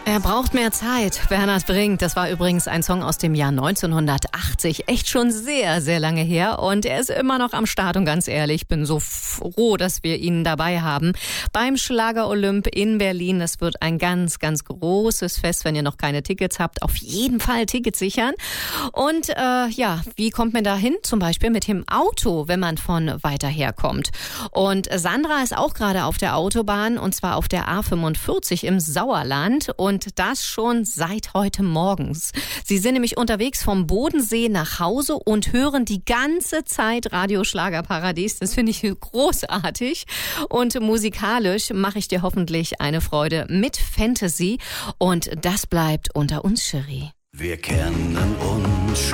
Er braucht mehr Zeit. Bernhard Brink, das war übrigens ein Song aus dem Jahr 1980. Echt schon sehr, sehr lange her. Und er ist immer noch am Start. Und ganz ehrlich, bin so froh, dass wir ihn dabei haben. Beim Schlager Olymp in Berlin. Das wird ein ganz, ganz großes Fest. Wenn ihr noch keine Tickets habt, auf jeden Fall Tickets sichern. Und wie kommt man da hin? Zum Beispiel mit dem Auto, wenn man von weiter her kommt. Und Sandra ist auch gerade auf der Autobahn. Und zwar auf der A45 im Sauerland. Und das schon seit heute morgens. Sie sind nämlich unterwegs vom Bodensee nach Hause und hören die ganze Zeit Radio Schlagerparadies. Das finde ich großartig. Und musikalisch mache ich dir hoffentlich eine Freude mit Fantasy. Und das bleibt unter uns, Cherie. Wir kennen uns